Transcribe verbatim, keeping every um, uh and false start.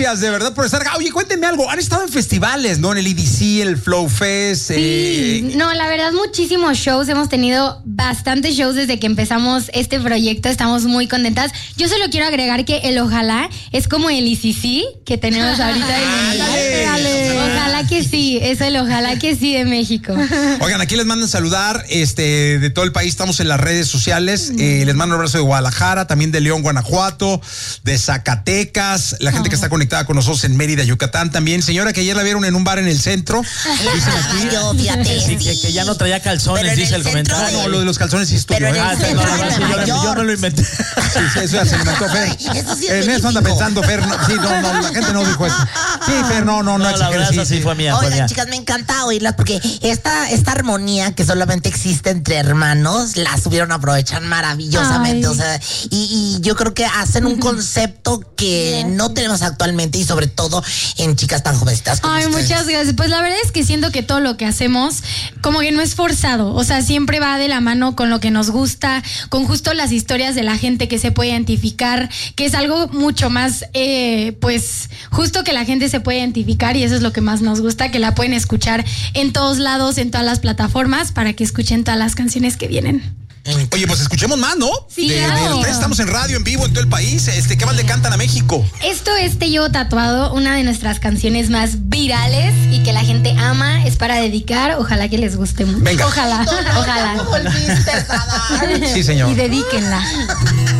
gracias de verdad por estar acá. Oye, cuéntenme algo. Han estado en festivales, ¿no? En el E D C, el Flow Fest. Sí, eh... no, la verdad, muchísimos shows. Hemos tenido bastantes shows desde que empezamos este proyecto. Estamos muy contentas. Yo solo quiero agregar que el Ojalá es como el E C C que tenemos ahorita. Ah, dale, dale. Ojalá que sí, es el Ojalá que sí de México. Oigan, aquí les mandan saludar este, de todo el país. Estamos en las redes sociales. Eh, les mando un abrazo de Guadalajara, también de León, Guanajuato, de Zacatecas, la gente oh. que está conectada con nosotros en Mérida, Yucatán también. Señora, que ayer la vieron en un bar en el centro. Dicen aquí. Yo, fíjate. Sí, que, que ya no traía calzones, dice el, el comentario. No, no, lo de los calzones sí es tuyo. Pero ¿eh? ah, no, no, no, no, no, yo, yo me lo inventé. Sí, sí, eso ya se inventó Fer. Eso sí es en eso anda pensando Fer. No, sí, no, no, la gente no dijo eso. Sí, Fer, no, no, no. No, la verdad, sí, sí fue mía. Oigan, fue mía. chicas, me encanta oírlas porque esta, esta armonía que solamente existe entre hermanos, la supieron aprovechar maravillosamente. Ay. O sea, y, y yo creo que hacen un concepto que no tenemos actualmente y sobre todo en chicas tan jovencitas como Ay, ustedes. Muchas gracias. Pues la verdad es que siento que todo lo que hacemos como que no es forzado, o sea, siempre va de la mano con lo que nos gusta, con justo las historias de la gente que se puede identificar, que es algo mucho más, eh, pues, justo que la gente se puede identificar y eso es lo que más nos gusta, que la pueden escuchar en todos lados, en todas las plataformas, para que escuchen todas las canciones que vienen. Oye, pues escuchemos más, ¿no? Sí, de, claro. de, estamos en radio, en vivo, en todo el país. Este, ¿qué más le cantan a México? Esto es Te Llevo Tatuado, una de nuestras canciones más virales y que la gente ama. Es para dedicar. Ojalá que les guste mucho. Venga. Ojalá, No, no, ojalá. ya me volviste, Sí, señor. Y dedíquenla.